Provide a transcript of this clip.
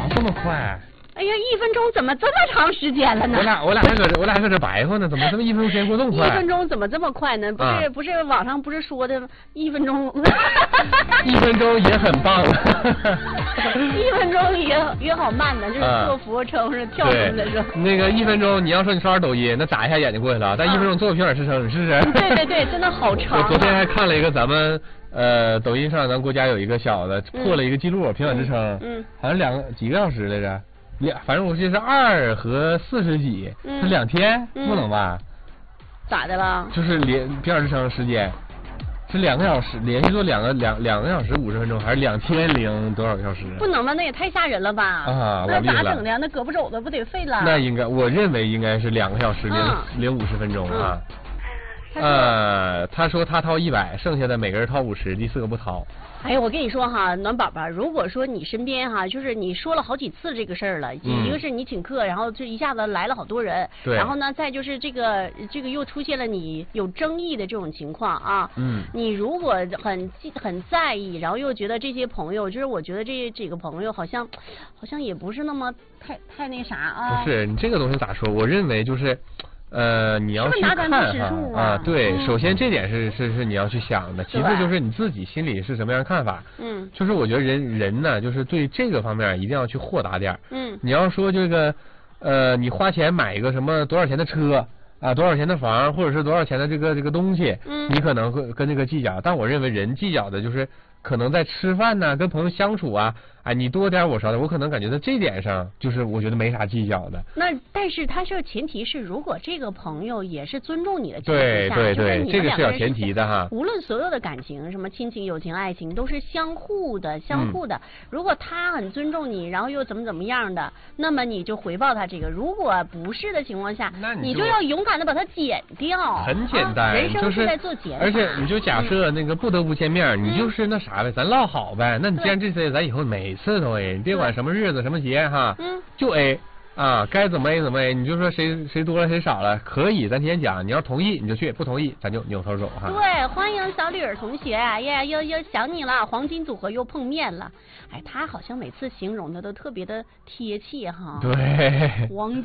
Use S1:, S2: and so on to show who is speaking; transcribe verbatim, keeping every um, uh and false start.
S1: 这么快？
S2: 哎呀，一分钟怎么这么长时间了呢？
S1: 我俩我俩还搁这我俩还搁这白话呢，怎么这么一分钟时间过这么快？
S2: 一分钟怎么这么快呢？不是、
S1: 啊、
S2: 不是网上不是说的一分钟？
S1: 一分钟也很棒了。
S2: 一分钟也也好慢呢，就是做俯卧撑是跳绳的时候。
S1: 那个一分钟，你要说你刷刷抖音，那眨一下眼睛过去了，但一分钟做个平板支撑，你试试。
S2: 对对对，真的好长、啊。
S1: 我昨天还看了一个咱们呃抖音上咱国家有一个小的破了一个记录，嗯、平板支撑，
S2: 嗯，
S1: 好像两个几个小时来着。两，反正我记得是二和四十几，
S2: 嗯、
S1: 是两天，
S2: 嗯、
S1: 不能吧？
S2: 咋的了？
S1: 就是连平板支撑时间是两个小时，连续做两个两两个小时五十分钟，还是两天零多少个小时？
S2: 不能吧？那也太吓人了吧！
S1: 啊，
S2: 那咋整的？那胳膊肘子不得废了？
S1: 那应该，我认为应该是两个小时零、嗯、零五十分钟啊。
S2: 嗯、
S1: 呃，他说他掏一百，剩下的每个人掏五十，第四个不掏。
S2: 哎呀，我跟你说哈，暖宝宝，如果说你身边哈，就是你说了好几次这个事儿了，
S1: 嗯、
S2: 一个是你请客，然后就一下子来了好多人，
S1: 对，
S2: 然后呢，再就是这个这个又出现了你有争议的这种情况啊，
S1: 嗯，
S2: 你如果很很在意，然后又觉得这些朋友，就是我觉得这几个朋友好像好像也不是那么太太那啥啊。
S1: 不是你这个东西咋说？我认为就是。呃，你要去看哈
S2: 啊,
S1: 啊，对、
S2: 嗯，
S1: 首先这点是是是你要去想的，其次就是你自己心里是什么样的看法。
S2: 嗯，
S1: 就是我觉得人人呢，就是对这个方面一定要去豁达点。
S2: 嗯，
S1: 你要说这个，呃，你花钱买一个什么多少钱的车啊，多少钱的房，或者是多少钱的这个这个东西，
S2: 嗯，
S1: 你可能会跟这个计较，但我认为人计较的就是可能在吃饭呢，跟朋友相处啊。哎，你多点我少点，我可能感觉在这点上，就是我觉得没啥计较的。
S2: 那但是他这前提是，如果这个朋友也是尊重你的情况下，
S1: 对对对，
S2: 就是
S1: 这个是有前提的哈。
S2: 无论所有的感情，什么亲情、友情、爱情，都是相互的、相互的。嗯、如果他很尊重你，然后又怎么怎么样的，那么你就回报他这个；如果不是的情况下，
S1: 那
S2: 你就要勇敢的把它减掉。
S1: 很简单，
S2: 啊、人生是在做减法。
S1: 而且你就假设那个不得不见面，嗯、你就是那啥呗，咱唠好呗。那你既然这些，咱以后每次都 A， 你别管什么日子什么节哈，
S2: 嗯，
S1: 就 A 啊，该怎么 A 怎么 A， 你就说谁谁多了谁少了，可以咱提前讲，你要同意你就去，不同意咱就扭头走哈。
S2: 对，欢迎小李儿同学，哎呀，又又想你了，黄金组合又碰面了，哎，他好像每次形容的都特别的贴切哈。
S1: 对，
S2: 黄。